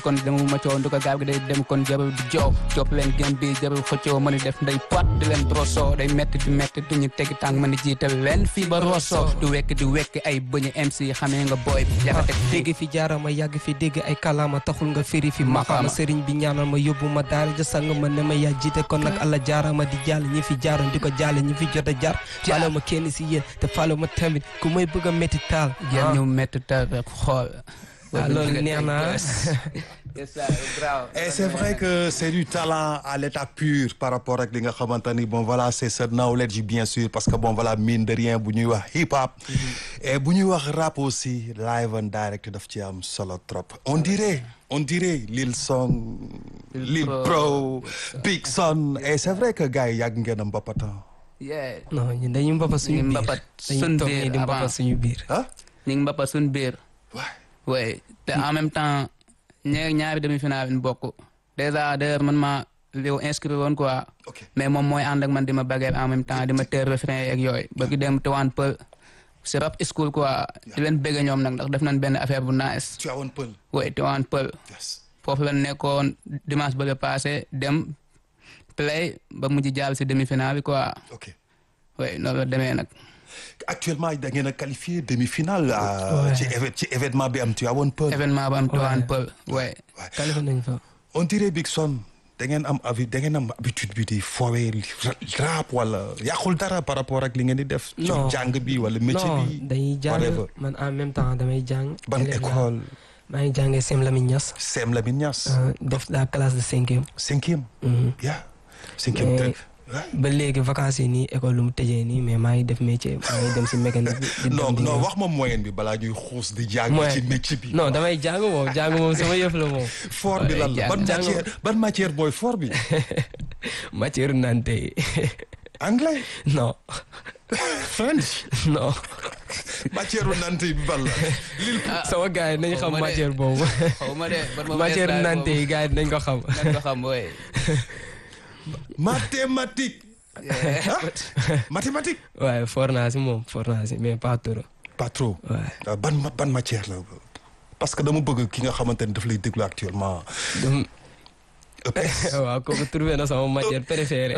kon demuma coow ndu ko gaab gi day dem kon jarul di joow topp leen gém bi jarul xëccoo mën def nday pat di leen broso day metti di metti duñu tegi tànk mën jiital leen fii ba roso du wekk ay bëñu MC xamee nga booy bi jaxate dégg fi jaarama yàgg fi dégg ay kalaama taxul nga firi fi maxaama sëriñ bi ñaanal ma yóbbu ma daara ja sang ma ne ma yaa jiite kon nag alla jaarama di jàll ñi fi jaaroon di ko jàll ñi fi jot a jaar faalo ma kenn si yéen te faalo ma tamit ku may bëgg a métti taal ñu métti taal rek xool loolu neex na et c'est vrai que c'est du talent à l'état pur par rapport ak li nga xamante ni bon voilà c'est ce knowledge bien sûr parce que bon voilà mine de rien bu ñuy wax hip hop et bu ñuy wax rap aussi live and direct daf ci am solo trop on dirait Lil Song Lil Pro Big Son et c'est vrai que gars yi yàgg ngeen a mbapatan non ñun dañuy mbappa suñu biir dañuy toog nii di mbappa suñu biir ñu ngi mbappa suñu biir ouais te en même temps ñaari demi-finale ñu bokk déjà d'ailleurs man maa léew inscrire woon quoi mais moom mooy ànd ak man di ma baguette en même temps di ma teer refrain yeeg yooyu ba ki dem Tivaouane Peulh si rap school quoi di leen bëgg ñoom nag ndax def nañ benn affaire bu nice Tivaouane Peulh oui Tivaouane Peulh foofu la nekkoon dimanche ba le passé dem play ba mujj jàll si demi-finale bi quoi oui noonu la demee nag actuellement da ngeen a qualifié demi-finale ci événement bi am Tivaouane Peulh. événement bi am Tivaouane Peulh ouais. qualifié nañ fa. on dirait Big Son da ngeen am habitude bi di foowee rap wala yàqul dara par rapport ak li ngeen di def. non ci jàng bi wala métier bi. non dañuy jàng man en même temps damay jàng. ban école. maa ngi jàngee Sem Lamine Niass. Sem Lamine Niass. def la classe de cinquième. cinquième. cinquième tënk. ba léegi vacances yi nii école lu mu tëjee nii mais maa ngi def métier maa ngi dem si mécanique bi. non wax ma moyenne bi balaa ñuy xuus di jàng ci métier bi. non damay jàng moom sama yëf la moom. fort bi lan la ban matière booy fort bi. matière nante. anglais. non. French. non. matière nante bi ban la. sama gars yi nañ xam matière boobu. matière nante yi gars yi nañ ko xam. mathématique. mathématique. waaye for naa si mais pas trop. pas trop. ban matière la parce que dama bëgg ki nga xamante ni daf lay déglu actuellement. EPS. waaw kooku trouvé na sama matière préférée.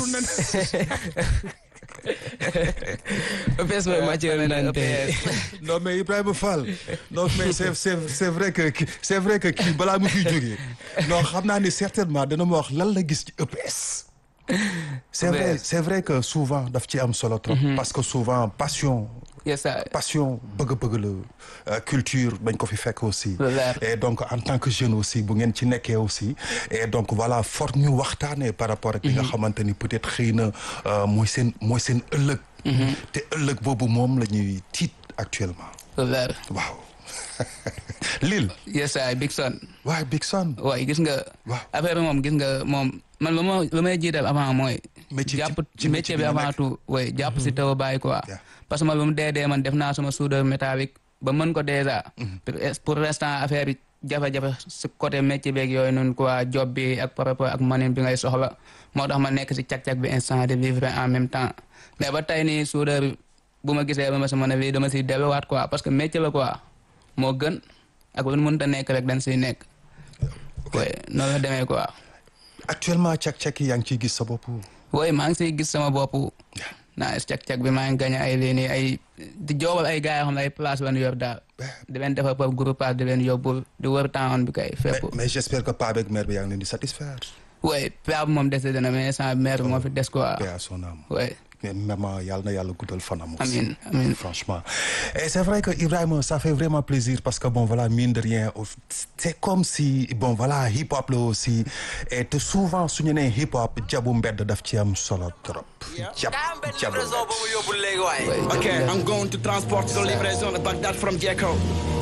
EPS mooy matière nante. non mais Ibrahima Fall non mais c'est vrai que kii balaa mu fiy jógee non xam naa ni certainement dana ma wax lan la gis ci EPS. c'est vrai que souvent daf ci am solo trop. parce que souvent passion bëgg la culture bañ ko fi fekk aussi. et donc en tant que jeune aussi bu ngeen ci nekkee aussi et donc voilà fort ñu waxtaanee par rapport ak li nga xamante ni peut-être xëy na mooy seen ëllëg. te ëllëg boobu moom la ñuy tiit actuellement. waaw. Lil. yes I Big Son. waaw Big Son. waaw gis nga. waaw affaire bi moom gis nga moom man lu may jiital avant mooy. métier bi avant tout. oui jàpp si taw bàyyi quoi. parce que man ba mu dee man def naa sama soudeur métallique ba mën ko déjà. pour l'instant affaire yi jafe-jafe si côté métier beeg yooyu noonu quoi job bi ak par rapport ak manine bi ngay soxla moo tax ma nekk si cag-cag bi instant de vivre en même temps mais ba tey nii soudeur bu ma gisee ba ma si mën a lii dama siy delluwaat quoi parce que métier la quoi moo gën ak lu mënta nekk rek dañ siy nekk. oui noonu la demee quoi. actuellement cag-cag yi yaa ngi ciy gis sa bopp. oui maa ngi siy gis sama bopp. naa cag-cag bi maa ngi gañ ay lii nii ay di joobal ay gars yoo xam ne ay place lan yor daal di leen defar par groupage di leen yóbbul di wër temps bi kay fépp. mais j'espère que paa beeg mère bi yaa ngi leen di satisfaire. oui paa bi moom décédé na mais sans mère bi moo fi des quoi. paix à son âme. oui. mais maman yàlla na yàlla guddal fanam aussi. amiin franchement. et c'est vrai que Ibrahima ça fait vraiment plaisir parce que bon voilà mine de rien c'est comme si bon voilà hip hop la aussi et te souvent su ñu nee hip hop jabu mbedd daf ci am solo trop. jabu ok I'm going to transport the livraison de Baghdad from Jekko.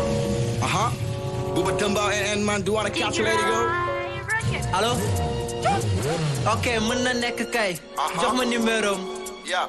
Bouba Demba and man do wanna capture lady go. allo. ok mën na nekk kay. jox ma numéro am.